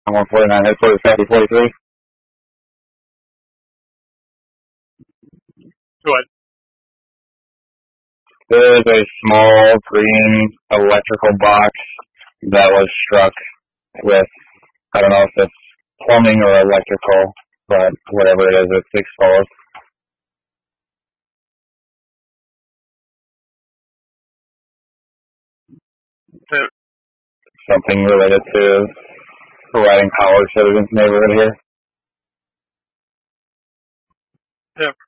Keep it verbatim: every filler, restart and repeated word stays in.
one forty-nine, headquarters, copy forty-three. Go ahead. There is a small green electrical box that was struck with, I don't know if it's plumbing or electrical, but whatever it is, it's exposed. Okay. Something related to providing power to the neighborhood here. Yeah,